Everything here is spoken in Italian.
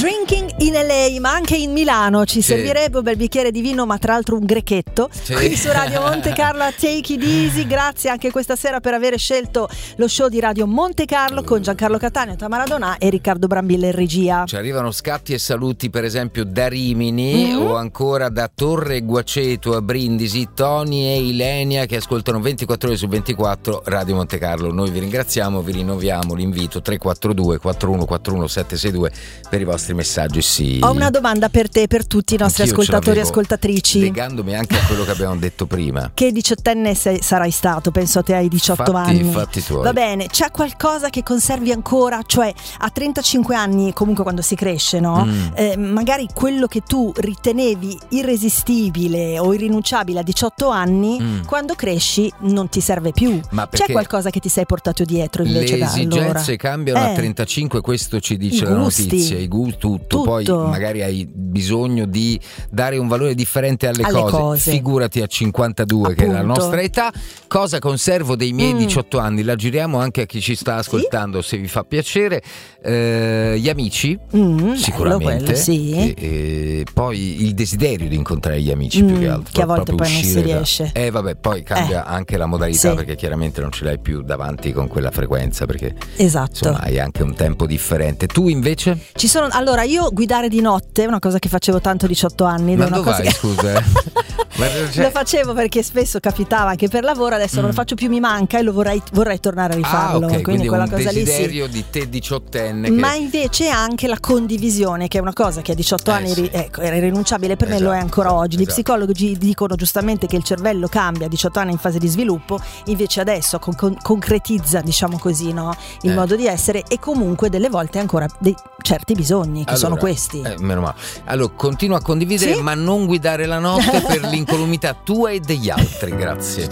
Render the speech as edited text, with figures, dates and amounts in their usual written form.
Drinking in LA, ma anche in Milano ci servirebbe un bel bicchiere di vino, ma tra l'altro un grechetto. Qui su Radio Monte Carlo, Take It Easy. Grazie anche questa sera per aver scelto lo show di Radio Monte Carlo con Giancarlo Cattaneo, Tamara Donà e Riccardo Brambilla in regia. Ci arrivano scatti e saluti per esempio da Rimini o ancora da Torre Guaceto a Brindisi, Tony e Ilenia che ascoltano 24 ore su 24 Radio Monte Carlo. Noi vi ringraziamo, vi rinnoviamo l'invito 342 4141 762 per i vostri messaggi. Sì. Ho una domanda per te e per tutti i nostri ascoltatori e ascoltatrici, legandomi anche a quello che abbiamo detto prima. Che 18enne sarai stato? Penso a te hai 18 anni. Fatti tuoi. Va bene, c'è qualcosa che conservi ancora? Cioè a 35 anni, comunque quando si cresce, no? Magari quello che tu ritenevi irresistibile o irrinunciabile a 18 anni, quando cresci non ti serve più. C'è qualcosa che ti sei portato dietro invece da allora? Le esigenze cambiano a 35, questo ci dice la notizia, tutto. Poi magari hai bisogno di dare un valore differente alle cose. Figurati a 52, appunto, che è la nostra età. Cosa conservo dei miei 18 anni? La giriamo anche a chi ci sta ascoltando, se vi fa piacere. Gli amici, sicuramente, e poi il desiderio di incontrare gli amici, più che altro, che a volte poi non si riesce. Vabbè, poi cambia anche la modalità, perché chiaramente non ce l'hai più davanti con quella frequenza, perché insomma hai anche un tempo differente. Tu invece? Allora, io guidare di notte è una cosa che facevo tanto a 18 anni. Ma dove vai, scusa? Lo facevo perché spesso capitava anche per lavoro, adesso non lo faccio più, mi manca e lo vorrei tornare a rifarlo. Quindi quella un cosa desiderio lì, di te 18enne ma invece anche la condivisione, che è una cosa che a 18 anni era irrinunciabile, per me lo è ancora oggi. Gli psicologi dicono giustamente che il cervello cambia a 18 anni in fase di sviluppo, invece adesso concretizza, diciamo così, no? Il modo di essere, e comunque delle volte ancora dei certi bisogni che sono questi. Meno male. Allora continua a condividere, ma non guidare la notte per l'incolumità tua e degli altri. Grazie.